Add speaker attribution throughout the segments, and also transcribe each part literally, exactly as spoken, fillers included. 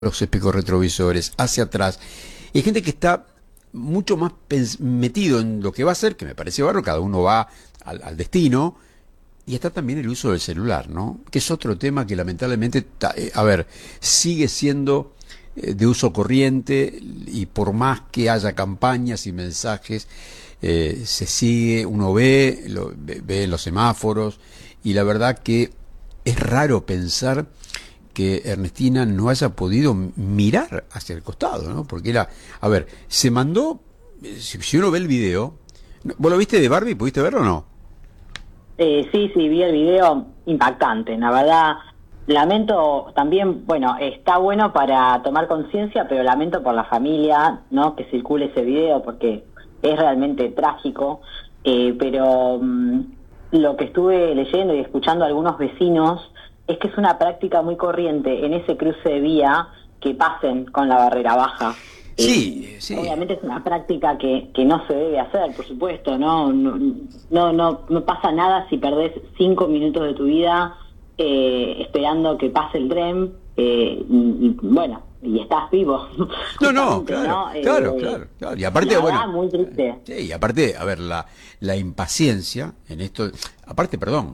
Speaker 1: los espejos retrovisores, hacia atrás. Y hay gente que está mucho más metido en lo que va a hacer, que me parece barro, cada uno va al, al destino, y está también el uso del celular, ¿no? Que es otro tema que lamentablemente, eh, a ver, sigue siendo eh, de uso corriente, y por más que haya campañas y mensajes, eh, se sigue, uno ve, lo, ve, ve los semáforos, y la verdad que es raro pensar que Ernestina no haya podido mirar hacia el costado, ¿no? Porque era, a ver, se mandó, si, si uno ve el video, ¿vos lo viste de Barbie? ¿Pudiste verlo o no?
Speaker 2: Eh, sí, sí, vi el video, impactante, la verdad. Lamento también, bueno, está bueno para tomar conciencia, pero lamento por la familia, ¿no? Que circule ese video porque es realmente trágico, eh, pero mmm, lo que estuve leyendo y escuchando a algunos vecinos es que es una práctica muy corriente en ese cruce de vía que pasen con la barrera baja.
Speaker 1: Sí,
Speaker 2: eh,
Speaker 1: sí.
Speaker 2: Obviamente es una práctica que, que no se debe hacer, por supuesto, ¿no? No, no, no, no pasa nada si perdés cinco minutos de tu vida eh, esperando que pase el tren, eh, y, y, bueno, y estás vivo.
Speaker 1: No, no, claro,
Speaker 2: ¿no?
Speaker 1: claro,
Speaker 2: eh,
Speaker 1: claro, claro. Y aparte,
Speaker 2: la
Speaker 1: bueno,
Speaker 2: verdad, muy triste.
Speaker 1: Sí, y aparte, a ver, la, la impaciencia en esto, aparte, perdón,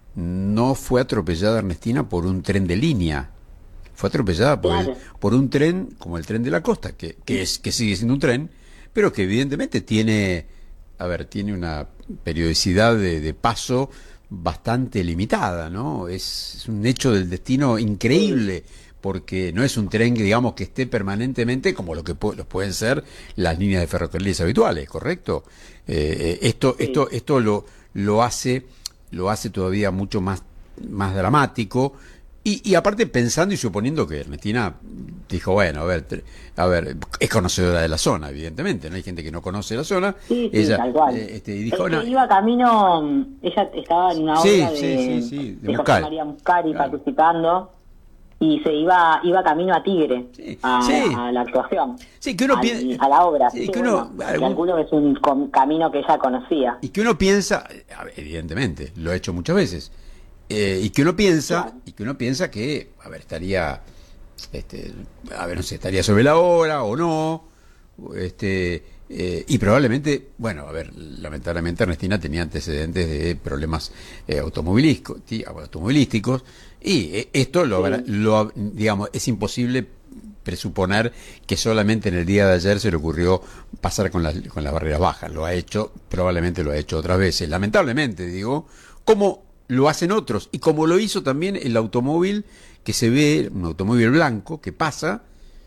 Speaker 1: no fue atropellada Ernestina por un tren de línea, fue atropellada por,
Speaker 2: Claro.
Speaker 1: el, por un tren como el tren de la costa, que, que es que sigue siendo un tren, pero que evidentemente tiene, a ver, tiene una periodicidad de, de paso bastante limitada, ¿no? Es, es un hecho del destino increíble, porque no es un tren que, digamos, que esté permanentemente como lo que pu lo pueden ser las líneas de ferrocarriles habituales, ¿correcto? Eh, esto,
Speaker 2: Sí.
Speaker 1: esto, esto lo, lo hace, lo hace todavía mucho más, más dramático. Y, y aparte pensando y suponiendo que Ernestina dijo, bueno, a ver, a ver, es conocedora de la zona, evidentemente, no hay gente que no conoce la zona.
Speaker 2: Sí, sí,
Speaker 1: ella,
Speaker 2: tal cual.
Speaker 1: eh, este, dijo,
Speaker 2: Es que
Speaker 1: no,
Speaker 2: iba camino, ella estaba en una
Speaker 1: sí,
Speaker 2: obra
Speaker 1: sí,
Speaker 2: de,
Speaker 1: sí, sí, de
Speaker 2: de José
Speaker 1: Muscal.
Speaker 2: María Muscari,
Speaker 1: Claro.
Speaker 2: participando, y se iba iba camino a Tigre,
Speaker 1: Sí,
Speaker 2: a,
Speaker 1: sí.
Speaker 2: a la actuación,
Speaker 1: Sí, que uno
Speaker 2: al-
Speaker 1: piensa,
Speaker 2: a la obra.
Speaker 1: sí,
Speaker 2: Así
Speaker 1: que
Speaker 2: que,
Speaker 1: uno,
Speaker 2: bueno,
Speaker 1: algún-
Speaker 2: calculo que es un com- camino que ella conocía.
Speaker 1: y que uno piensa, a ver, evidentemente, lo he hecho muchas veces, eh, y que uno piensa,
Speaker 2: Claro.
Speaker 1: y que uno piensa que, a ver, estaría, este, a ver, no sé, estaría sobre la hora o no, este, eh, y probablemente, bueno, a ver, lamentablemente Ernestina tenía antecedentes de problemas eh, automovilísticos, tí- automovilísticos, y eh, esto lo, habrá-
Speaker 2: Sí.
Speaker 1: lo, digamos, es imposible presuponer que solamente en el día de ayer se le ocurrió pasar con las, con las barreras bajas. Lo ha hecho, probablemente lo ha hecho otras veces. Lamentablemente, digo, como lo hacen otros, y como lo hizo también el automóvil que se ve, un automóvil blanco que pasa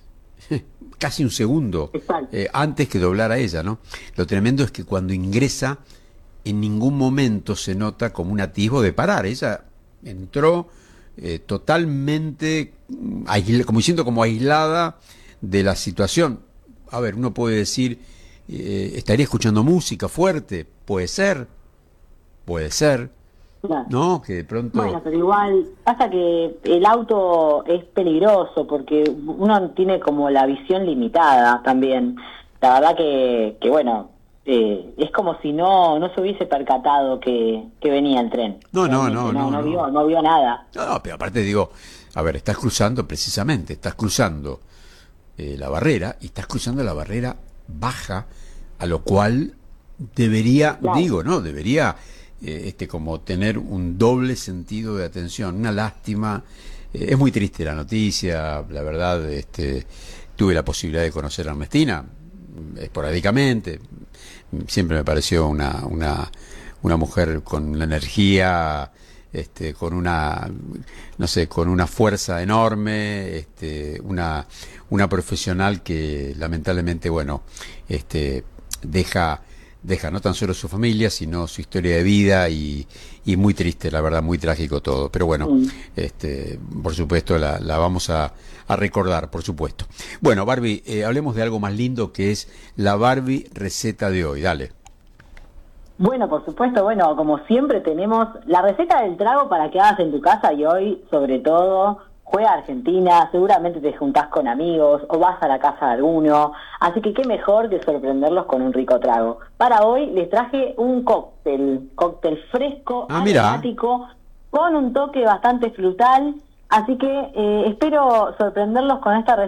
Speaker 1: casi un segundo
Speaker 2: Exacto.
Speaker 1: eh, antes que doblar a ella, ¿no? Lo tremendo es que cuando ingresa, en ningún momento se nota como un atisbo de parar. Ella entró eh, totalmente, mm, aisla, como diciendo, como aislada de la situación. A ver, uno puede decir, eh, estaría escuchando música fuerte, puede ser, puede ser,
Speaker 2: Claro.
Speaker 1: ¿no? Que de pronto...
Speaker 2: Bueno, pero igual pasa que el auto es peligroso porque uno tiene como la visión limitada también. La verdad que, que bueno, eh, es como si no no se hubiese percatado que, que venía el tren.
Speaker 1: No, no,
Speaker 2: Realmente,
Speaker 1: no, no,
Speaker 2: no,
Speaker 1: no.
Speaker 2: vio, no vio nada.
Speaker 1: No, no, pero aparte digo, a ver, estás cruzando precisamente, estás cruzando eh, la barrera, y estás cruzando la barrera baja, a lo cual debería,
Speaker 2: Claro.
Speaker 1: digo, ¿no? Debería eh, este como tener un doble sentido de atención. Una lástima, eh, es muy triste la noticia, la verdad. Este, tuve la posibilidad de conocer a Ernestina esporádicamente, siempre me pareció una, una, una mujer con una energía, este, con una, no sé, con una fuerza enorme, este, una, una profesional que lamentablemente, bueno, este, deja, deja no tan solo su familia, sino su historia de vida, y, y muy triste, la verdad, muy trágico todo. Pero bueno,
Speaker 2: Mm.
Speaker 1: este, por supuesto, la, la vamos a, a recordar, por supuesto. Bueno, Barbie, eh, hablemos de algo más lindo, que es la Barbie receta de hoy. Dale.
Speaker 2: Bueno, por supuesto, bueno, como siempre tenemos la receta del trago para que hagas en tu casa, y hoy, sobre todo, juega Argentina, seguramente te juntás con amigos o vas a la casa de alguno, así que qué mejor que sorprenderlos con un rico trago. Para hoy les traje un cóctel, cóctel fresco,
Speaker 1: Ah, mira.
Speaker 2: aromático, con un toque bastante frutal, Así que eh, espero sorprenderlos con esta